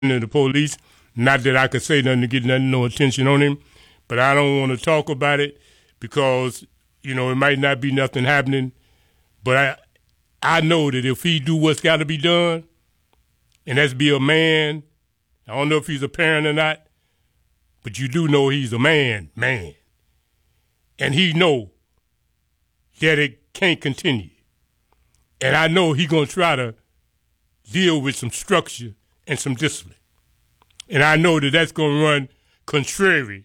to the police. Not that I could say nothing to get no attention on him, but I don't want to talk about it because, it might not be nothing happening. But I know that if he do what's got to be done, and that's be a man, I don't know if he's a parent or not, but you do know he's a man. And he know that it can't continue. And I know he going to try to deal with some structure and some discipline. And I know that that's going to run contrary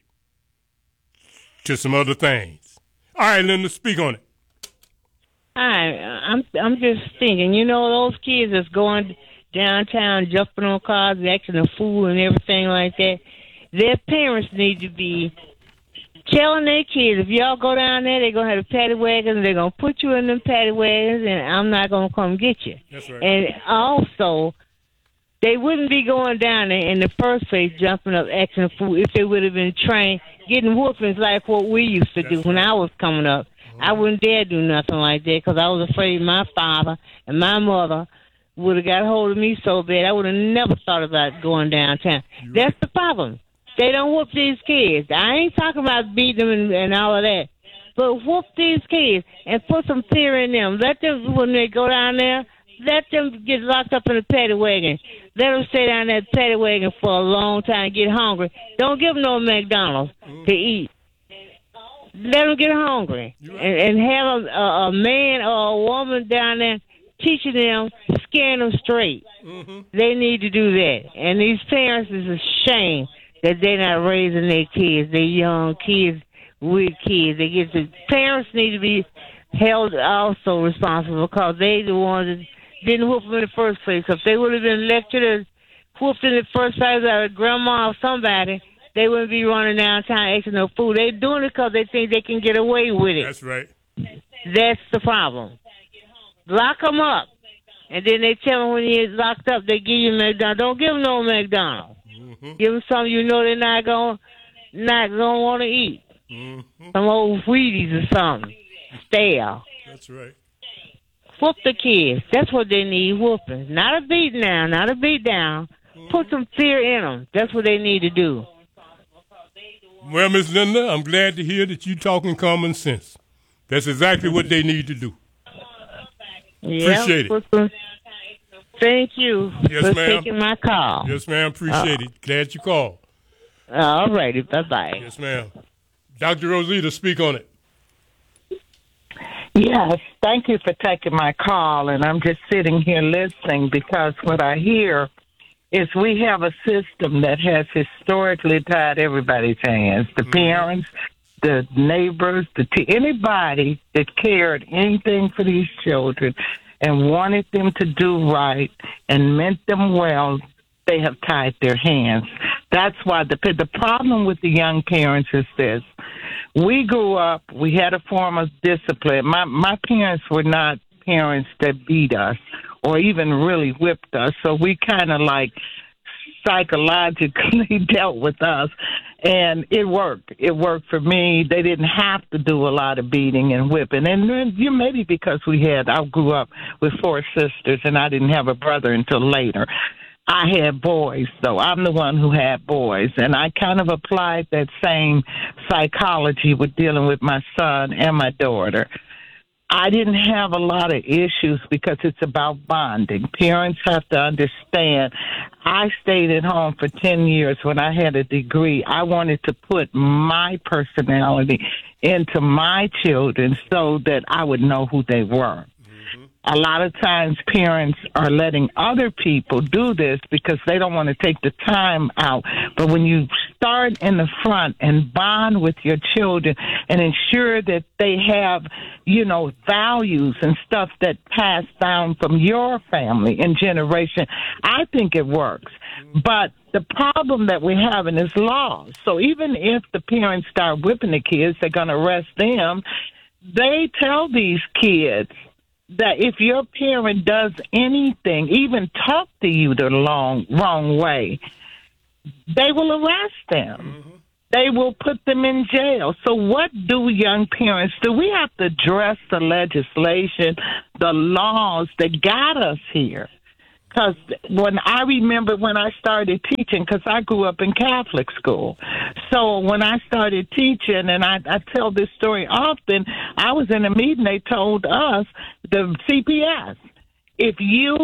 to some other things. All right, Linda, speak on it. Hi, I'm just thinking, those kids that's going downtown, jumping on cars, acting a fool and everything like that, their parents need to be telling their kids, if y'all go down there, they're going to have the paddy wagons, and they're going to put you in them paddy wagons, and I'm not going to come get you. That's right. And also, they wouldn't be going down there in the first place, jumping up, acting a fool, if they would have been trained, getting whoopings like what we used to do when I was coming up. I wouldn't dare do nothing like that because I was afraid my father and my mother would have got hold of me so bad. I would have never thought about going downtown. That's the problem. They don't whoop these kids. I ain't talking about beating them and all of that. But whoop these kids and put some fear in them. Let them, when they go down there, let them get locked up in a paddy wagon. Let them stay down in that paddy wagon for a long time, get hungry. Don't give them no McDonald's to eat. Let them get hungry. And have a man or a woman down there teaching them, scaring them straight. Mm-hmm. They need to do that. And these parents is a shame that they're not raising their kids, their young kids, with kids. The parents need to be held also responsible because they the ones that didn't whoop them in the first place. If they would have been lectured or whooped in the first place by a grandma or somebody, they wouldn't be running downtown acting no fool. They're doing it because they think they can get away with it. That's right. That's the problem. Lock them up. And then they tell them when you're locked up, they give you McDonald's. Don't give them no McDonald's. Mm-hmm. Give them something they're not gonna want to eat. Mm-hmm. Some old Wheaties or something. Stale. That's right. Whoop the kids. That's what they need, whooping. Not a beat down, not a beat down. Mm-hmm. Put some fear in them. That's what they need to do. Well, Miss Linda, I'm glad to hear that you're talking common sense. That's exactly what they need to do. Appreciate it. Thank you for taking my call. Yes, ma'am. Appreciate it. Glad you called. All righty. Bye-bye. Yes, ma'am. Dr. Rosita, speak on it. Yes, thank you for taking my call. And I'm just sitting here listening because what I hear is we have a system that has historically tied everybody's hands. The parents, the neighbors, anybody that cared anything for these children and wanted them to do right and meant them well, they have tied their hands. That's why the problem with the young parents is this. We grew up, we had a form of discipline. My parents were not parents that beat us or even really whipped us, so we kind of like psychologically dealt with us, and it worked. It worked for me. They didn't have to do a lot of beating and whipping, and then maybe because I grew up with 4 sisters, and I didn't have a brother until later. I had boys, though. I'm the one who had boys, and I kind of applied that same psychology with dealing with my son and my daughter. I didn't have a lot of issues because it's about bonding. Parents have to understand. I stayed at home for 10 years when I had a degree. I wanted to put my personality into my children so that I would know who they were. A lot of times parents are letting other people do this because they don't want to take the time out. But when you start in the front and bond with your children and ensure that they have, values and stuff that pass down from your family and generation, I think it works. But the problem that we're having is laws. So even if the parents start whipping the kids, they're going to arrest them. They tell these kids that if your parent does anything, even talk to you the wrong way, they will arrest them. Mm-hmm. They will put them in jail. So what do young parents do? We have to address the legislation, the laws that got us here. Because when I remember when I started teaching, because I grew up in Catholic school. So when I started teaching, and I tell this story often, I was in a meeting, they told us, the CPS, if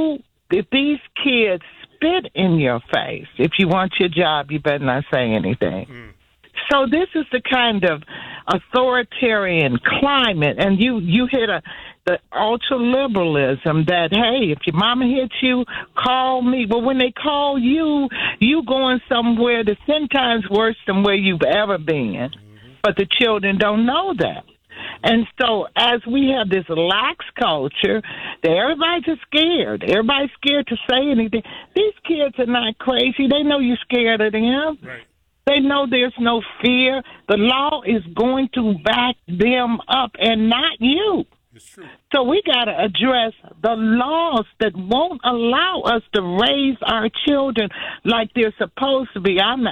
these kids spit in your face, if you want your job, you better not say anything. So this is the kind of authoritarian climate, and you hit the ultra-liberalism that, hey, if your mama hits you, call me. But when they call you going somewhere that's 10 times worse than where you've ever been. But the children don't know that. And so as we have this lax culture, that everybody's just scared. Everybody's scared to say anything. These kids are not crazy. They know you're scared of them. Right. They know there's no fear. The law is going to back them up and not you. It's true. So we got to address the laws that won't allow us to raise our children like they're supposed to be. I'm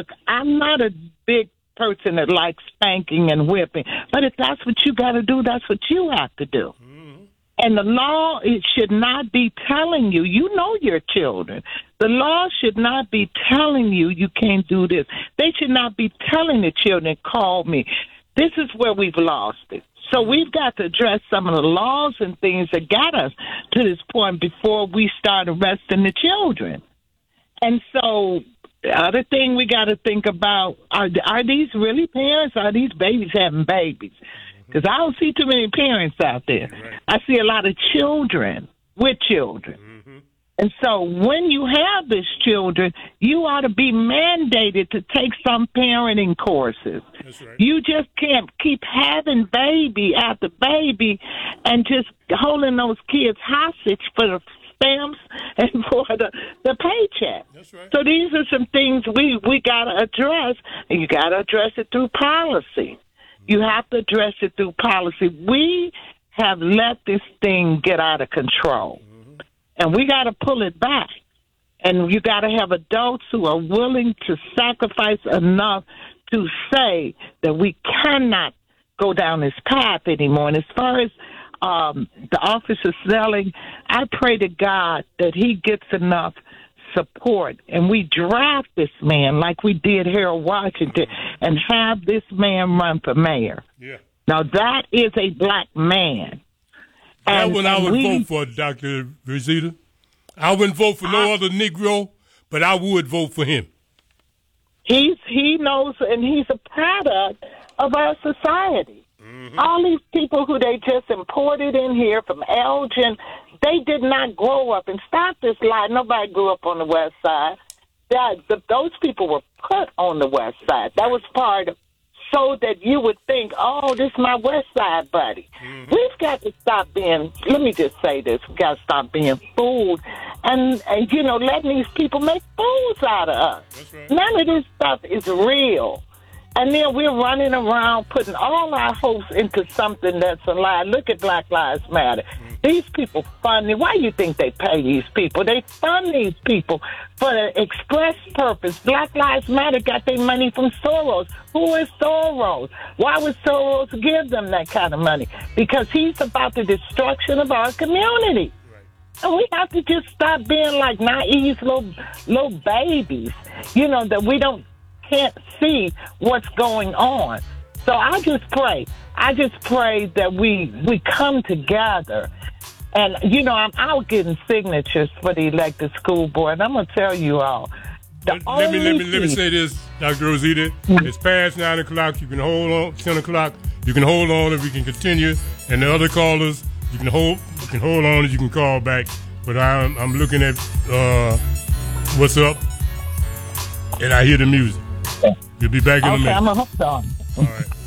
not a big person that likes spanking and whipping, but if that's what you got to do, that's what you have to do. And the law, it should not be telling you, you know your children. The law should not be telling you you can't do this. They should not be telling the children, call me. This is where we've lost it. So we've got to address some of the laws and things that got us to this point before we start arresting the children. And so the other thing we got to think about, are these really parents? Are these babies having babies? Because I don't see too many parents out there. Right. I see a lot of children with children. And so when you have these children, you ought to be mandated to take some parenting courses. That's right. You just can't keep having baby after baby and just holding those kids hostage for the stamps and for the paycheck. That's right. So these are some things we got to address, and you got to address it through policy. You have to address it through policy. We have let this thing get out of control, and we got to pull it back. And you got to have adults who are willing to sacrifice enough to say that we cannot go down this path anymore. And as far as the officer Snelling, I pray to God that he gets enough support and we draft this man like we did Harold Washington and have this man run for mayor. Yeah. Now, that is a black man. That one I would vote for, Dr. Rosita. I wouldn't vote for no other Negro, but I would vote for him. He knows, and he's a product of our society. All these people who they just imported in here from Elgin, they did not grow up. And stop this lie. Nobody grew up on the West Side. Those people were put on the West Side. That was part of, so that you would think, oh, this is my West Side buddy. We've got to stop being, let me just say this, we've got to stop being fooled and letting these people make fools out of us. That's right. None of this stuff is real. And then we're running around putting all our hopes into something that's a lie. Look at Black Lives Matter. These people fund it. Why do you think they pay these people? They fund these people for the express purpose. Black Lives Matter got their money from Soros. Who is Soros? Why would Soros give them that kind of money? Because he's about the destruction of our community. And we have to just stop being like naive little babies, that we can't see what's going on. So I just pray that we come together. And, I'm out getting signatures for the elected school board. And I'm going to tell you all. Let me say this, Dr. Rosita. It's past 9 o'clock. You can hold on. 10 o'clock. You can hold on if we can continue. And the other callers, you can hold on and you can call back. But I'm looking at what's up, and I hear the music. We'll be back in a minute. I'm a hooked on. All right.